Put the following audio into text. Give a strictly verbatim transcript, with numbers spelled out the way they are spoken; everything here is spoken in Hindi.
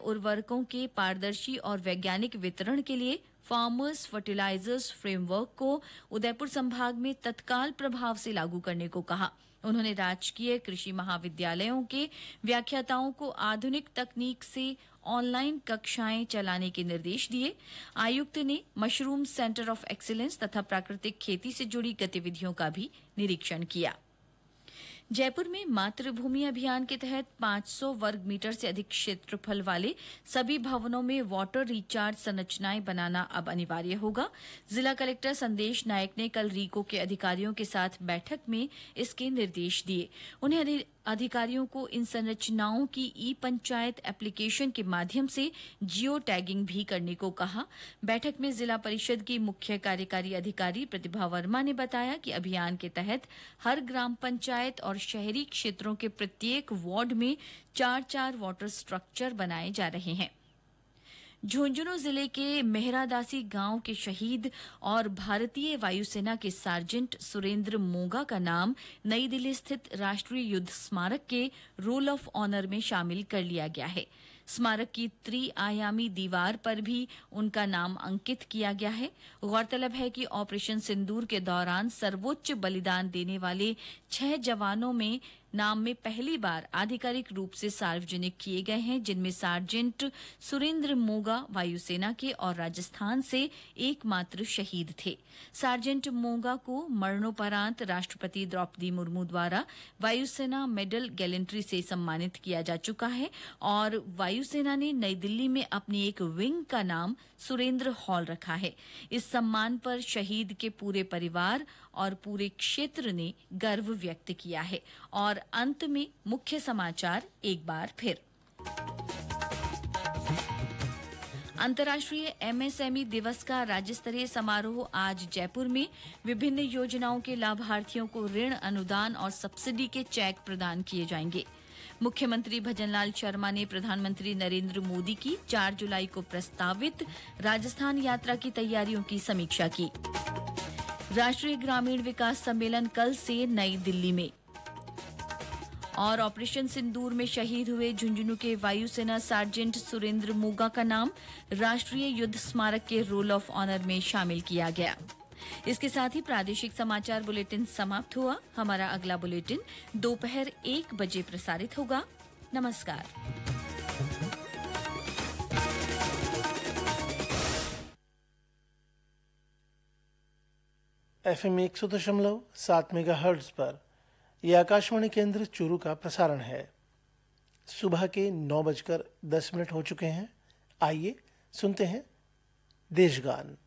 उर्वरकों के पारदर्शी और वैज्ञानिक वितरण के लिए फार्मर्स फर्टिलाइजर्स फ्रेमवर्क को उदयपुर संभाग में तत्काल प्रभाव से लागू करने को कहा। उन्होंने राजकीय कृषि महाविद्यालयों के व्याख्याताओं को आधुनिक तकनीक से ऑनलाइन कक्षाएं चलाने के निर्देश दिए। आयुक्त ने मशरूम सेंटर ऑफ एक्सीलेंस तथा प्राकृतिक खेती से जुड़ी गतिविधियों का भी निरीक्षण किया। जयपुर में मातृभूमि अभियान के तहत पाँच सौ वर्ग मीटर से अधिक क्षेत्रफल वाले सभी भवनों में वाटर रिचार्ज संरचनाएं बनाना अब अनिवार्य होगा। जिला कलेक्टर संदेश नायक ने कल रीको के अधिकारियों के साथ बैठक में इसके निर्देश दिए। उन्हें अधि अधिकारियों को इन संरचनाओं की ई पंचायत एप्लीकेशन के माध्यम से जियो टैगिंग भी करने को कहा। बैठक में जिला परिषद की मुख्य कार्यकारी अधिकारी प्रतिभा वर्मा ने बताया कि अभियान के तहत हर ग्राम पंचायत और शहरी क्षेत्रों के प्रत्येक वार्ड में चार चार वाटर स्ट्रक्चर बनाए जा रहे हैं। झुंझुनू जिले के मेहरादासी गांव के शहीद और भारतीय वायुसेना के सार्जेंट सुरेंद्र मोगा का नाम नई दिल्ली स्थित राष्ट्रीय युद्ध स्मारक के रोल ऑफ ऑनर में शामिल कर लिया गया है। स्मारक की त्रिआयामी दीवार पर भी उनका नाम अंकित किया गया है। गौरतलब है कि ऑपरेशन सिंदूर के दौरान सर्वोच्च बलिदान देने वाले छह जवानों में नाम में पहली बार आधिकारिक रूप से सार्वजनिक किए गए हैं, जिनमें सार्जेंट सुरेंद्र मोगा वायुसेना के और राजस्थान से एकमात्र शहीद थे। सार्जेंट मोगा को मरणोपरांत राष्ट्रपति द्रौपदी मुर्मू द्वारा वायुसेना मेडल गैलेंट्री से सम्मानित किया जा चुका है और वायुसेना ने नई दिल्ली में अपनी एक विंग का नाम सुरेंद्र हॉल रखा है। इस सम्मान पर शहीद के पूरे परिवार और पूरे क्षेत्र ने गर्व व्यक्त किया है। और अंत में मुख्य समाचार एक बार फिर। अंतर्राष्ट्रीय एमएसएमई दिवस का राज्य स्तरीय समारोह आज जयपुर में। विभिन्न योजनाओं के लाभार्थियों को ऋण अनुदान और सब्सिडी के चेक प्रदान किए जाएंगे। मुख्यमंत्री भजनलाल शर्मा ने प्रधानमंत्री नरेंद्र मोदी की चार जुलाई को प्रस्तावित राजस्थान यात्रा की तैयारियों की समीक्षा की। राष्ट्रीय ग्रामीण विकास सम्मेलन कल से नई दिल्ली में। और ऑपरेशन सिंदूर में शहीद हुए झुंझुनू के वायुसेना सार्जेंट सुरेंद्र मोगा का नाम राष्ट्रीय युद्ध स्मारक के रोल ऑफ ऑनर में शामिल किया गया। इसके साथ ही प्रादेशिक समाचार बुलेटिन समाप्त हुआ। हमारा अगला बुलेटिन दोपहर एक बजे प्रसारित होगा। नमस्कार। एफएम एक सौ दशमलव सात मेगा हर्ट्ज पर यह आकाशवाणी केंद्र चूरू का प्रसारण है। सुबह के नौ बजकर दस मिनट हो चुके हैं। आइए सुनते हैं देशगान।